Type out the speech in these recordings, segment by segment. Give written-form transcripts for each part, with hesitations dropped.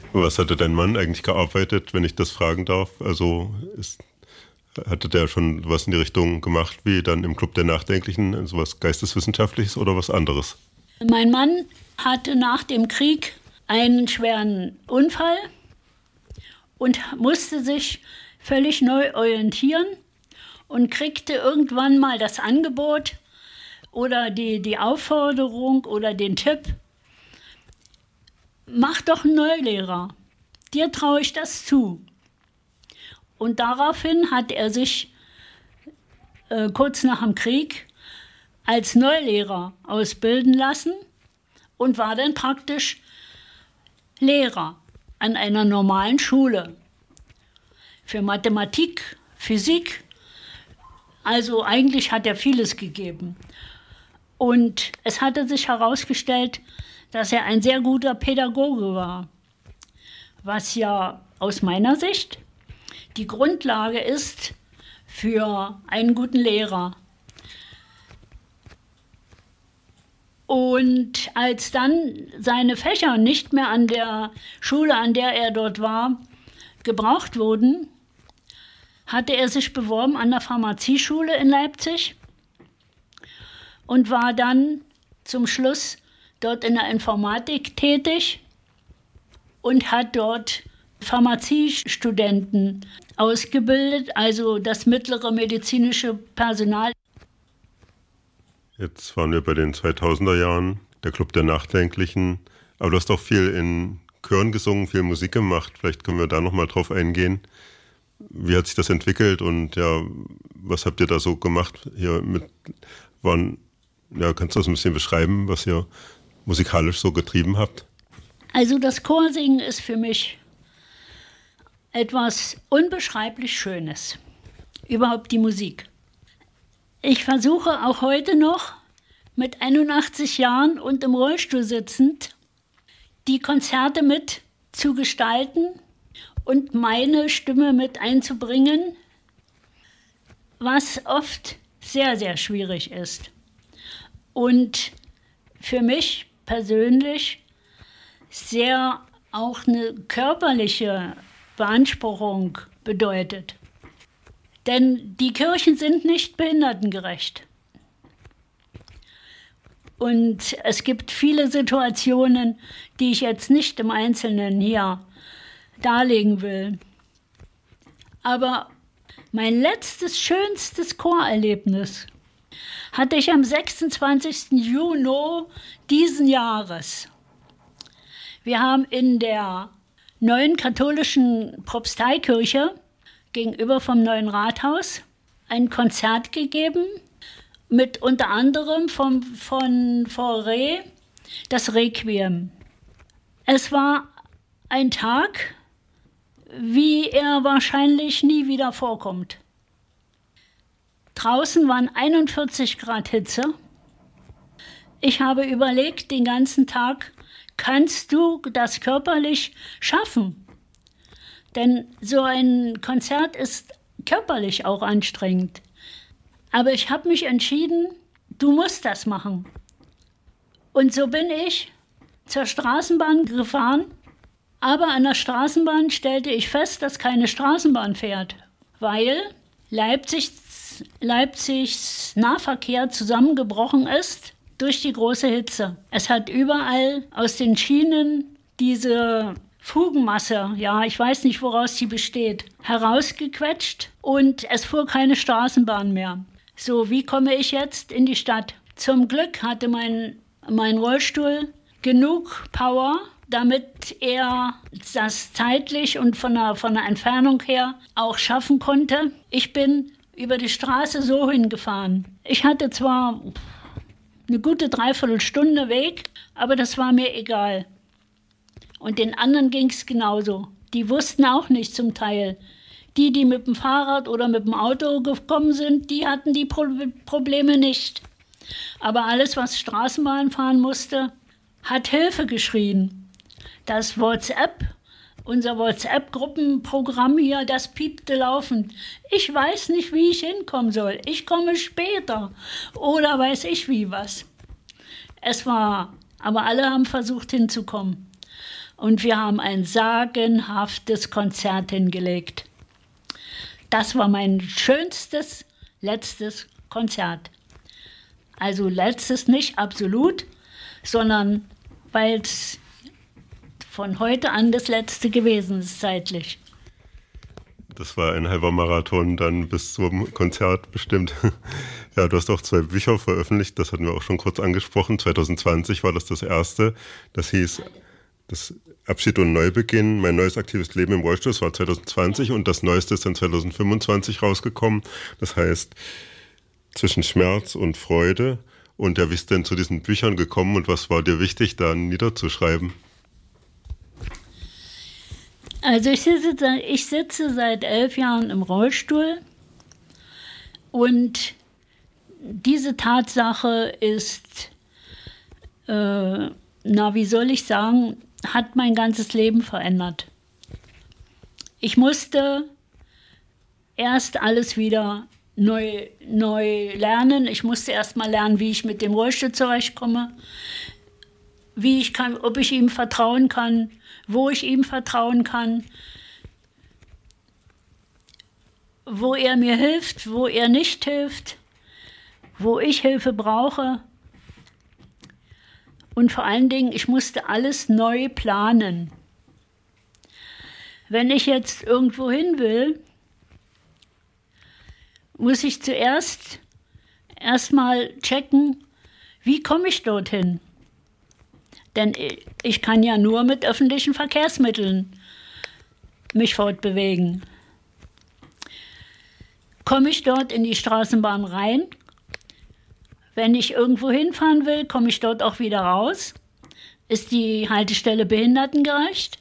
Was hatte dein Mann eigentlich gearbeitet, wenn ich das fragen darf? Also hatte der schon was in die Richtung gemacht, wie dann im Club der Nachdenklichen, sowas Geisteswissenschaftliches oder was anderes? Mein Mann hatte nach dem Krieg einen schweren Unfall und musste sich völlig neu orientieren und kriegte irgendwann mal das Angebot oder die Aufforderung oder den Tipp: Mach doch einen Neulehrer, dir traue ich das zu. Und daraufhin hat er sich kurz nach dem Krieg als Neulehrer ausbilden lassen und war dann praktisch Lehrer an einer normalen Schule für Mathematik, Physik. Also eigentlich hat er vieles gegeben. Und es hatte sich herausgestellt, dass er ein sehr guter Pädagoge war, was ja aus meiner Sicht die Grundlage ist für einen guten Lehrer. Und als dann seine Fächer nicht mehr an der Schule, an der er dort war, gebraucht wurden, hatte er sich beworben an der Pharmazieschule in Leipzig und war dann zum Schluss dort in der Informatik tätig und hat dort Pharmaziestudenten ausgebildet, also das mittlere medizinische Personal. Jetzt waren wir bei den 2000er Jahren, der Club der Nachdenklichen. Aber du hast auch viel in Chören gesungen, viel Musik gemacht. Vielleicht können wir da nochmal drauf eingehen. Wie hat sich das entwickelt und ja, was habt ihr da so gemacht? Kannst du das ein bisschen beschreiben, was ihr musikalisch so getrieben habt? Also das Chorsingen ist für mich etwas unbeschreiblich Schönes. Überhaupt die Musik. Ich versuche auch heute noch mit 81 Jahren und im Rollstuhl sitzend die Konzerte mit zu gestalten und meine Stimme mit einzubringen, was oft sehr, sehr schwierig ist. Und für mich persönlich sehr auch eine körperliche Beanspruchung bedeutet. Denn die Kirchen sind nicht behindertengerecht. Und es gibt viele Situationen, die ich jetzt nicht im Einzelnen hier darlegen will. Aber mein letztes, schönstes Chorerlebnis hatte ich am 26. Juni diesen Jahres. Wir haben in der neuen katholischen Propsteikirche gegenüber vom neuen Rathaus ein Konzert gegeben mit unter anderem von Fauré das Requiem. Es war ein Tag, wie er wahrscheinlich nie wieder vorkommt. Draußen waren 41 Grad Hitze. Ich habe überlegt den ganzen Tag, kannst du das körperlich schaffen? Denn so ein Konzert ist körperlich auch anstrengend. Aber ich habe mich entschieden, du musst das machen. Und so bin ich zur Straßenbahn gefahren. Aber an der Straßenbahn stellte ich fest, dass keine Straßenbahn fährt, weil Leipzigs Nahverkehr zusammengebrochen ist durch die große Hitze. Es hat überall aus den Schienen diese Fugenmasse, ja, ich weiß nicht, woraus sie besteht, herausgequetscht und es fuhr keine Straßenbahn mehr. So, wie komme ich jetzt in die Stadt? Zum Glück hatte mein Rollstuhl genug Power, damit er das zeitlich und von der Entfernung her auch schaffen konnte. Ich bin über die Straße so hingefahren. Ich hatte zwar eine gute Dreiviertelstunde Weg, aber das war mir egal. Und den anderen ging es genauso. Die wussten auch nicht zum Teil. Die mit dem Fahrrad oder mit dem Auto gekommen sind, die hatten die Probleme nicht. Aber alles, was Straßenbahn fahren musste, hat Hilfe geschrien. Das unser WhatsApp-Gruppenprogramm hier, das piepte laufend. Ich weiß nicht, wie ich hinkommen soll. Ich komme später. Oder weiß ich wie was. Aber alle haben versucht hinzukommen. Und wir haben ein sagenhaftes Konzert hingelegt. Das war mein schönstes letztes Konzert. Also letztes nicht absolut, sondern weil es von heute an das letzte gewesen ist zeitlich. Das war ein halber Marathon dann bis zum Konzert bestimmt. Ja, du hast auch 2 Bücher veröffentlicht, das hatten wir auch schon kurz angesprochen. 2020 war das erste. Das hieß das Abschied und Neubeginn, mein neues aktives Leben im Rollstuhl. Das war 2020 und das neueste ist dann 2025 rausgekommen. Das heißt Zwischen Schmerz und Freude. Und ja, wie ist denn zu diesen Büchern gekommen und was war dir wichtig, da niederzuschreiben? Also ich sitze seit 11 Jahren im Rollstuhl und diese Tatsache ist, wie soll ich sagen, hat mein ganzes Leben verändert. Ich musste erst alles wieder neu lernen. Ich musste erst mal lernen, wie ich mit dem Rollstuhl zurechtkomme, ob ich ihm vertrauen kann, wo ich ihm vertrauen kann, wo er mir hilft, wo er nicht hilft, wo ich Hilfe brauche. Und vor allen Dingen, ich musste alles neu planen. Wenn ich jetzt irgendwo hin will, muss ich zuerst erstmal checken, wie komme ich dorthin? Denn ich kann ja nur mit öffentlichen Verkehrsmitteln mich fortbewegen. Komme ich dort in die Straßenbahn rein? Wenn ich irgendwo hinfahren will, komme ich dort auch wieder raus? Ist die Haltestelle behindertengerecht?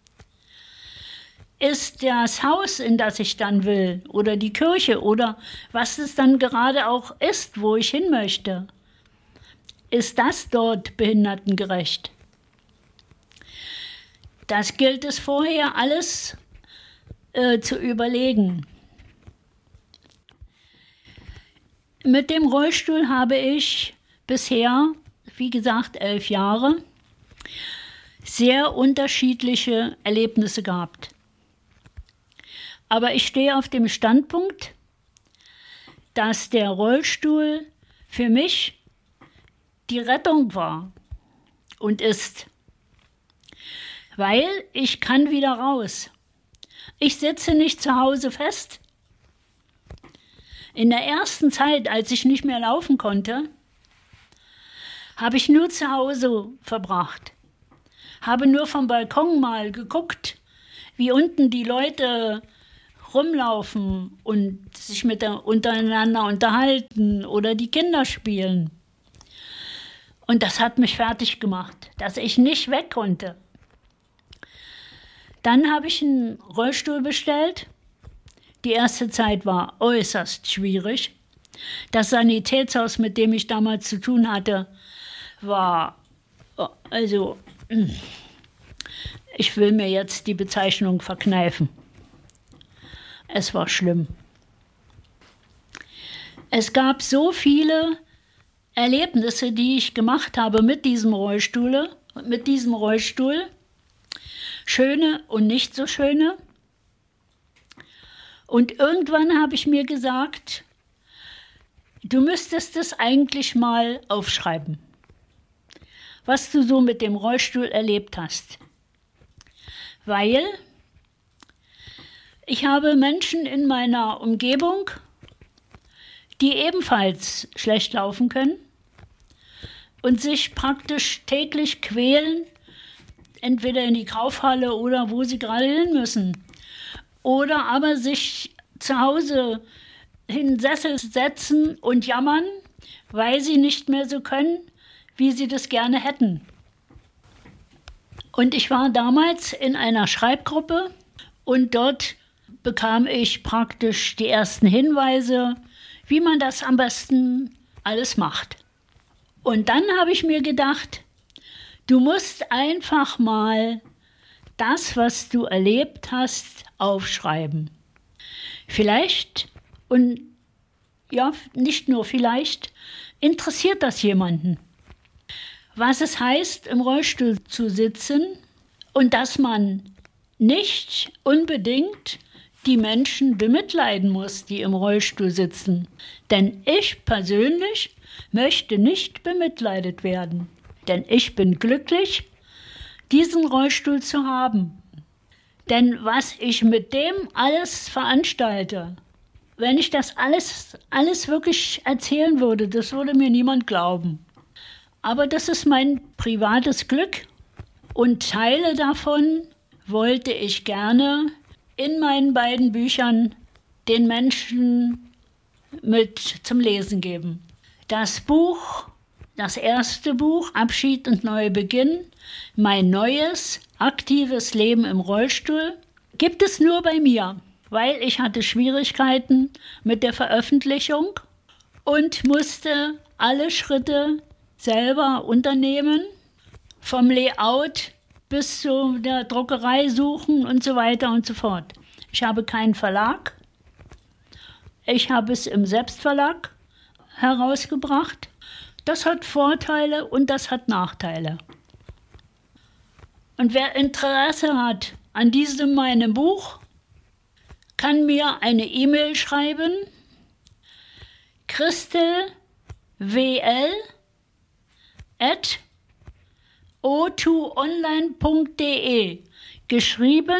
Ist das Haus, in das ich dann will, oder die Kirche, oder was es dann gerade auch ist, wo ich hin möchte, ist das dort behindertengerecht? Das gilt es vorher alles zu überlegen. Mit dem Rollstuhl habe ich bisher, wie gesagt, 11 Jahre, sehr unterschiedliche Erlebnisse gehabt. Aber ich stehe auf dem Standpunkt, dass der Rollstuhl für mich die Rettung war und ist. Weil ich kann wieder raus. Ich sitze nicht zu Hause fest. In der ersten Zeit, als ich nicht mehr laufen konnte, habe ich nur zu Hause verbracht. Habe nur vom Balkon mal geguckt, wie unten die Leute rumlaufen und sich untereinander unterhalten oder die Kinder spielen. Und das hat mich fertig gemacht, dass ich nicht weg konnte. Dann habe ich einen Rollstuhl bestellt. Die erste Zeit war äußerst schwierig. Das Sanitätshaus, mit dem ich damals zu tun hatte, war, also, ich will mir jetzt die Bezeichnung verkneifen. Es war schlimm. Es gab so viele Erlebnisse, die ich gemacht habe mit diesem Rollstuhl. Schöne und nicht so schöne. Und irgendwann habe ich mir gesagt, du müsstest es eigentlich mal aufschreiben, was du so mit dem Rollstuhl erlebt hast. Weil ich habe Menschen in meiner Umgebung, die ebenfalls schlecht laufen können und sich praktisch täglich quälen, entweder in die Kaufhalle oder wo sie gerade hin müssen. Oder aber sich zu Hause in den Sessel setzen und jammern, weil sie nicht mehr so können, wie sie das gerne hätten. Und ich war damals in einer Schreibgruppe und dort bekam ich praktisch die ersten Hinweise, wie man das am besten alles macht. Und dann habe ich mir gedacht, du musst einfach mal das, was du erlebt hast, aufschreiben. Vielleicht, und ja, nicht nur vielleicht, interessiert das jemanden. Was es heißt, im Rollstuhl zu sitzen und dass man nicht unbedingt die Menschen bemitleiden muss, die im Rollstuhl sitzen. Denn ich persönlich möchte nicht bemitleidet werden. Denn ich bin glücklich, diesen Rollstuhl zu haben. Denn was ich mit dem alles veranstalte, wenn ich das alles wirklich erzählen würde, das würde mir niemand glauben. Aber das ist mein privates Glück und Teile davon wollte ich gerne in meinen beiden Büchern den Menschen mit zum Lesen geben. Das erste Buch, Abschied und Neubeginn, mein neues, aktives Leben im Rollstuhl, gibt es nur bei mir, weil ich hatte Schwierigkeiten mit der Veröffentlichung und musste alle Schritte selber unternehmen, vom Layout bis zu der Druckerei suchen und so weiter und so fort. Ich habe keinen Verlag. Ich habe es im Selbstverlag herausgebracht. Das hat Vorteile und das hat Nachteile. Und wer Interesse hat an diesem meinem Buch, kann mir eine E-Mail schreiben. christel.wl@o2online.de, geschrieben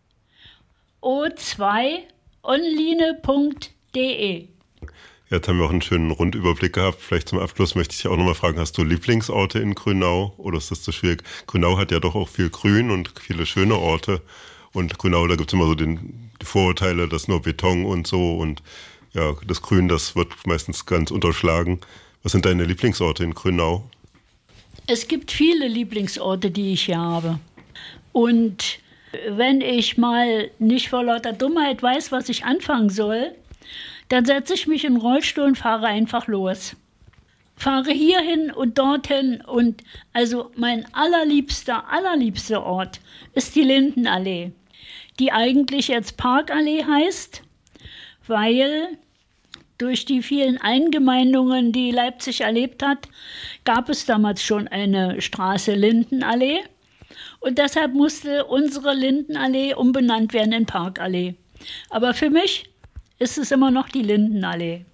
o2online.de. Jetzt haben wir auch einen schönen Rundüberblick gehabt. Vielleicht zum Abschluss möchte ich auch nochmal fragen, hast du Lieblingsorte in Grünau oder ist das zu schwierig? Grünau hat ja doch auch viel Grün und viele schöne Orte. Und Grünau, da gibt es immer so die Vorurteile, dass nur Beton und so. Und ja, das Grün, das wird meistens ganz unterschlagen. Was sind deine Lieblingsorte in Grünau? Es gibt viele Lieblingsorte, die ich hier habe. Und wenn ich mal nicht vor lauter Dummheit weiß, was ich anfangen soll, dann setze ich mich in den Rollstuhl und fahre einfach los. Fahre hierhin und dorthin und also mein allerliebster Ort ist die Lindenallee, die eigentlich jetzt Parkallee heißt, weil durch die vielen Eingemeindungen, die Leipzig erlebt hat, gab es damals schon eine Straße Lindenallee und deshalb musste unsere Lindenallee umbenannt werden in Parkallee. Aber für mich ist es immer noch die Lindenallee.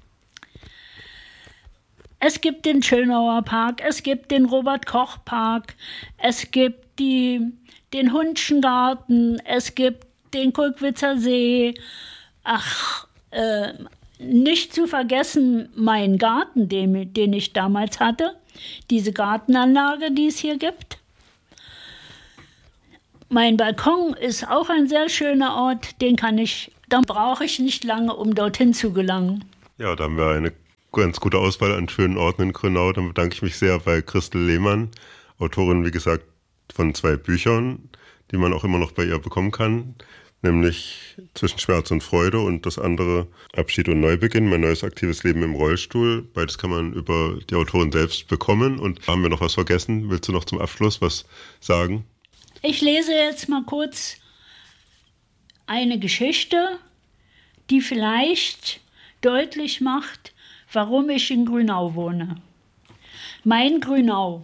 Es gibt den Schönauer Park, es gibt den Robert-Koch-Park, es gibt den Hundschengarten, es gibt den Kulkwitzer See. Nicht zu vergessen mein Garten, den ich damals hatte, diese Gartenanlage, die es hier gibt. Mein Balkon ist auch ein sehr schöner Ort, da brauche ich nicht lange, um dorthin zu gelangen. Ja, da haben wir eine ganz gute Auswahl an schönen Orten in Grünau. Dann bedanke ich mich sehr bei Christel Lehmann, Autorin, wie gesagt, von 2 Büchern, die man auch immer noch bei ihr bekommen kann, nämlich Zwischen Schmerz und Freude und das andere Abschied und Neubeginn, mein neues aktives Leben im Rollstuhl. Beides kann man über die Autorin selbst bekommen. Und haben wir noch was vergessen? Willst du noch zum Abschluss was sagen? Ich lese jetzt mal kurz eine Geschichte, die vielleicht deutlich macht, warum ich in Grünau wohne. Mein Grünau.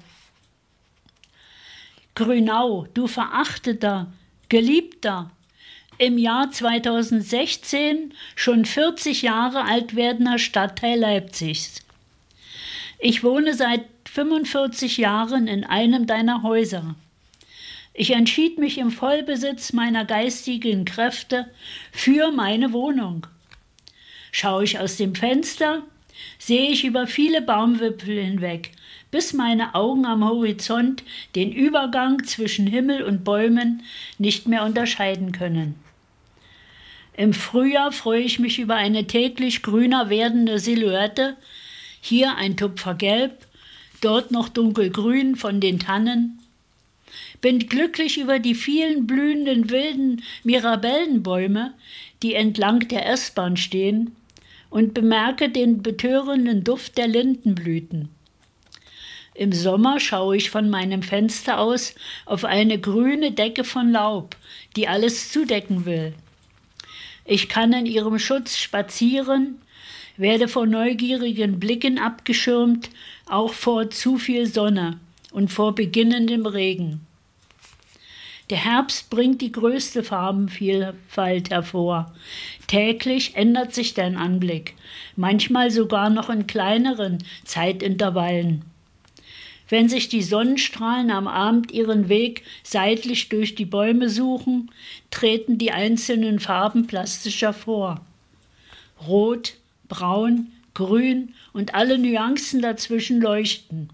Grünau, du verachteter, geliebter, im Jahr 2016 schon 40 Jahre alt werdender Stadtteil Leipzigs. Ich wohne seit 45 Jahren in einem deiner Häuser. Ich entschied mich im Vollbesitz meiner geistigen Kräfte für meine Wohnung. Schaue ich aus dem Fenster, sehe ich über viele Baumwipfel hinweg, bis meine Augen am Horizont den Übergang zwischen Himmel und Bäumen nicht mehr unterscheiden können. Im Frühjahr freue ich mich über eine täglich grüner werdende Silhouette, hier ein Tupfer Gelb, dort noch dunkelgrün von den Tannen. Bin glücklich über die vielen blühenden wilden Mirabellenbäume, die entlang der S-Bahn stehen, und bemerke den betörenden Duft der Lindenblüten. Im Sommer schaue ich von meinem Fenster aus auf eine grüne Decke von Laub, die alles zudecken will. Ich kann in ihrem Schutz spazieren, werde vor neugierigen Blicken abgeschirmt, auch vor zu viel Sonne und vor beginnendem Regen. Der Herbst bringt die größte Farbenvielfalt hervor. Täglich ändert sich dein Anblick, manchmal sogar noch in kleineren Zeitintervallen. Wenn sich die Sonnenstrahlen am Abend ihren Weg seitlich durch die Bäume suchen, treten die einzelnen Farben plastisch hervor. Rot, braun, grün und alle Nuancen dazwischen leuchten.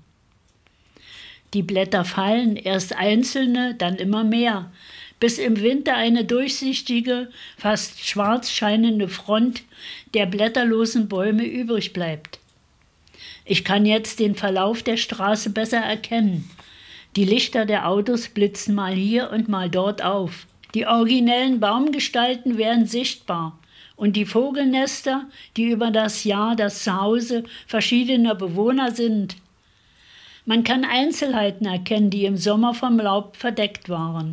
Die Blätter fallen, erst einzelne, dann immer mehr, bis im Winter eine durchsichtige, fast schwarz scheinende Front der blätterlosen Bäume übrig bleibt. Ich kann jetzt den Verlauf der Straße besser erkennen. Die Lichter der Autos blitzen mal hier und mal dort auf. Die originellen Baumgestalten werden sichtbar und die Vogelnester, die über das Jahr das Zuhause verschiedener Bewohner sind. Man kann Einzelheiten erkennen, die im Sommer vom Laub verdeckt waren.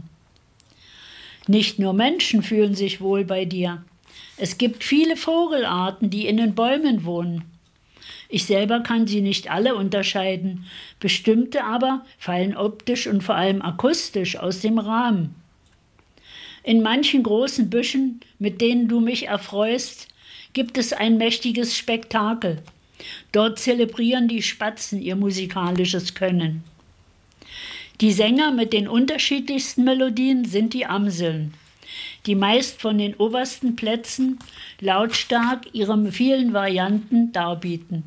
Nicht nur Menschen fühlen sich wohl bei dir. Es gibt viele Vogelarten, die in den Bäumen wohnen. Ich selber kann sie nicht alle unterscheiden, bestimmte aber fallen optisch und vor allem akustisch aus dem Rahmen. In manchen großen Büschen, mit denen du mich erfreust, gibt es ein mächtiges Spektakel. Dort zelebrieren die Spatzen ihr musikalisches Können. Die Sänger mit den unterschiedlichsten Melodien sind die Amseln, die meist von den obersten Plätzen lautstark ihre vielen Varianten darbieten.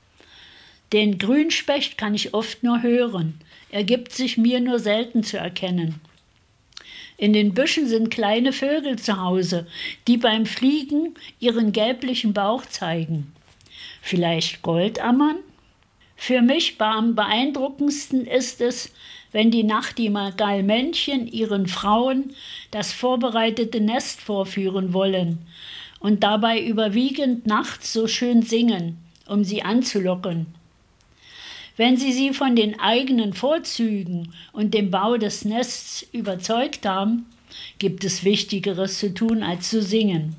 Den Grünspecht kann ich oft nur hören, er gibt sich mir nur selten zu erkennen. In den Büschen sind kleine Vögel zu Hause, die beim Fliegen ihren gelblichen Bauch zeigen. Vielleicht Goldammern? Für mich am beeindruckendsten ist es, wenn die Nachtigallmännchen ihren Frauen das vorbereitete Nest vorführen wollen und dabei überwiegend nachts so schön singen, um sie anzulocken. Wenn sie von den eigenen Vorzügen und dem Bau des Nests überzeugt haben, gibt es Wichtigeres zu tun, als zu singen.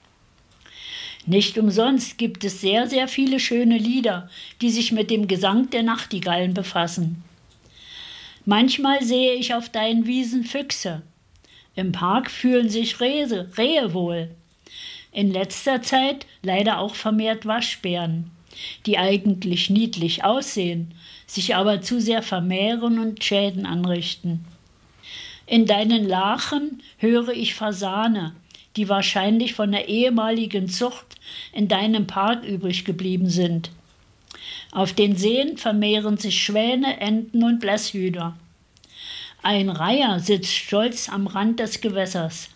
Nicht umsonst gibt es sehr, sehr viele schöne Lieder, die sich mit dem Gesang der Nachtigallen befassen. Manchmal sehe ich auf deinen Wiesen Füchse. Im Park fühlen sich Rehe wohl. In letzter Zeit leider auch vermehrt Waschbären, die eigentlich niedlich aussehen, sich aber zu sehr vermehren und Schäden anrichten. In deinen Lachen höre ich Fasane, die wahrscheinlich von der ehemaligen Zucht in deinem Park übrig geblieben sind. Auf den Seen vermehren sich Schwäne, Enten und Blässhühner. Ein Reiher sitzt stolz am Rand des Gewässers.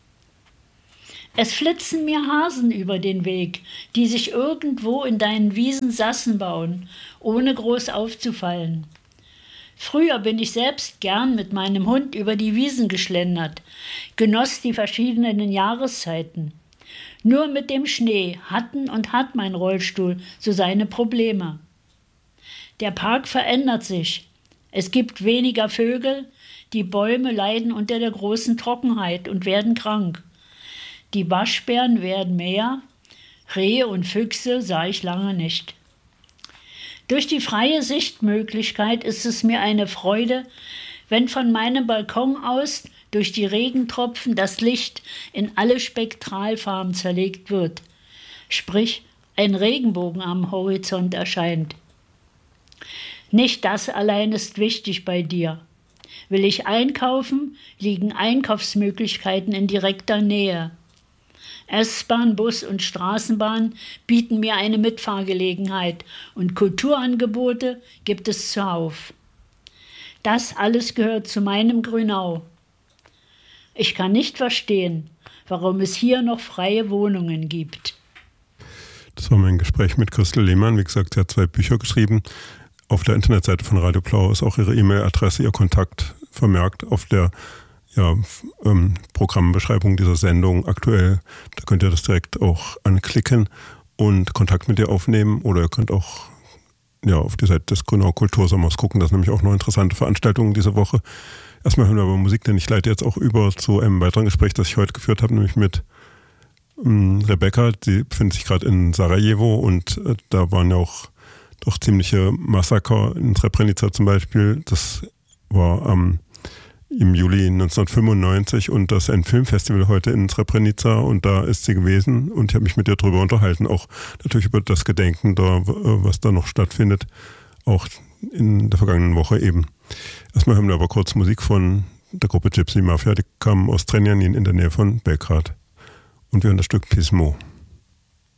Es flitzen mir Hasen über den Weg, die sich irgendwo in deinen Wiesen Sassen bauen, ohne groß aufzufallen. Früher bin ich selbst gern mit meinem Hund über die Wiesen geschlendert, genoss die verschiedenen Jahreszeiten. Nur mit dem Schnee hat mein Rollstuhl so seine Probleme. Der Park verändert sich. Es gibt weniger Vögel, die Bäume leiden unter der großen Trockenheit und werden krank. Die Waschbären werden mehr, Rehe und Füchse sah ich lange nicht. Durch die freie Sichtmöglichkeit ist es mir eine Freude, wenn von meinem Balkon aus durch die Regentropfen das Licht in alle Spektralfarben zerlegt wird, sprich ein Regenbogen am Horizont erscheint. Nicht das allein ist wichtig bei dir. Will ich einkaufen, liegen Einkaufsmöglichkeiten in direkter Nähe. S-Bahn, Bus und Straßenbahn bieten mir eine Mitfahrgelegenheit und Kulturangebote gibt es zuhauf. Das alles gehört zu meinem Grünau. Ich kann nicht verstehen, warum es hier noch freie Wohnungen gibt. Das war mein Gespräch mit Christel Lehmann. Wie gesagt, sie hat 2 Bücher geschrieben. Auf der Internetseite von Radio Blau ist auch ihre E-Mail-Adresse, ihr Kontakt vermerkt auf der Programmbeschreibung dieser Sendung aktuell. Da könnt ihr das direkt auch anklicken und Kontakt mit ihr aufnehmen, oder ihr könnt auch auf die Seite des Grünau Kultursommers gucken. Das ist nämlich auch noch interessante Veranstaltungen diese Woche. Erstmal hören wir aber Musik, denn ich leite jetzt auch über zu einem weiteren Gespräch, das ich heute geführt habe, nämlich mit Rebecca. Sie befindet sich gerade in Sarajevo und da waren ja auch doch ziemliche Massaker in Srebrenica zum Beispiel. Das war am im Juli 1995 und das ist ein Filmfestival heute in Srebrenica und da ist sie gewesen und ich habe mich mit ihr darüber unterhalten, auch natürlich über das Gedenken da, was da noch stattfindet, auch in der vergangenen Woche eben. Erstmal hören wir aber kurz Musik von der Gruppe Gypsy Mafia, die kam aus Trenjanin in der Nähe von Belgrad und wir hören das Stück Pismo.